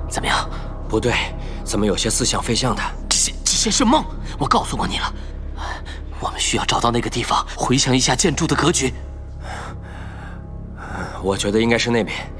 怎么样？ 不对，怎么有些似像非像的？ 这些是梦。我告诉过你了，我们需要找到那个地方，回想一下建筑的格局。 我觉得应该是那边。